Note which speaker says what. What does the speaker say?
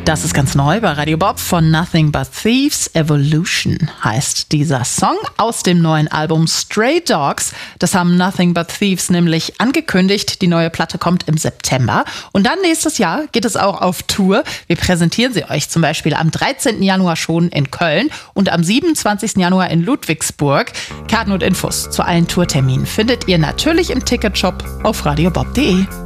Speaker 1: Das ist ganz neu bei Radio Bob von Nothing But Thieves. Evolution heißt dieser Song aus dem neuen Album Stray Dogs. Das haben Nothing But Thieves nämlich angekündigt. Die neue Platte kommt im September. Und dann nächstes Jahr geht es auch auf Tour. Wir präsentieren sie euch zum Beispiel am 13. Januar schon in Köln und am 27. Januar in Ludwigsburg. Karten und Infos zu allen Tourterminen findet ihr natürlich im Ticketshop auf radiobob.de.